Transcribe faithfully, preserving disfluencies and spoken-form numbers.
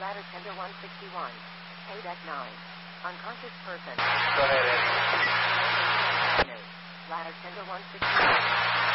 Ladder tender one sixty-one. Hey, deck nine. Unconscious person. Go ahead, Ed. Ladder tender one sixty-one.